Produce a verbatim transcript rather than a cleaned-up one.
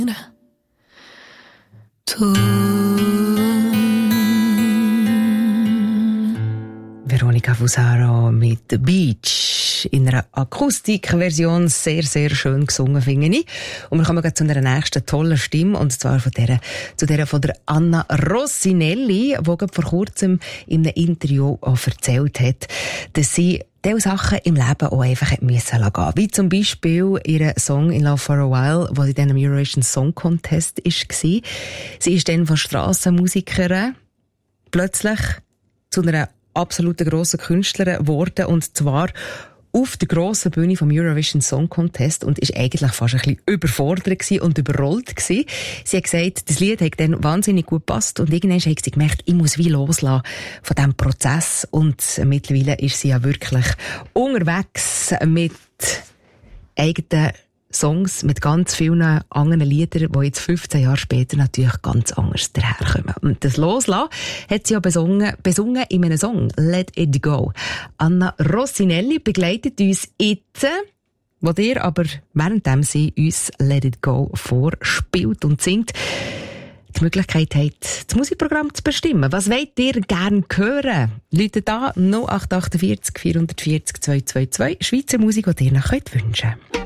Veronica Fusaro mit «The Beach» in einer Akustikversion, sehr, sehr schön gesungen, finde ich. Und wir kommen zu einer nächsten tollen Stimme, und zwar von der, zu der von der Anna Rossinelli, die vor kurzem in einem Interview auch erzählt hat, dass sie diese Sachen im Leben auch einfach gehen müssen. Wie zum Beispiel ihren Song «In Love for a While», wo sie dann im Eurovision Song Contest war. Sie ist dann von Strassenmusikerin plötzlich zu einer absolute grosse Künstlerin geworden, und zwar auf der grossen Bühne vom Eurovision Song Contest, und ist eigentlich fast ein bisschen überfordert gewesen und überrollt gewesen. Sie hat gesagt, das Lied hat dann wahnsinnig gut gepasst, und irgendwann hat sie gemerkt, ich muss wie loslassen von diesem Prozess, und mittlerweile ist sie ja wirklich unterwegs mit eigenen Songs, mit ganz vielen anderen Liedern, die jetzt fünfzehn Jahre später natürlich ganz anders daherkommen. Und das Loslassen hat sie ja besungen, besungen in einem Song, «Let It Go». Anna Rossinelli begleitet uns jetzt, wo ihr aber, währenddem sie uns «Let It Go» vorspielt und singt, die Möglichkeit habt, das Musikprogramm zu bestimmen. Was wollt ihr gerne hören? Läutet da null acht vier acht vier vier vier zwei zwei zwei, Schweizer Musik, die ihr noch wünschen könnt.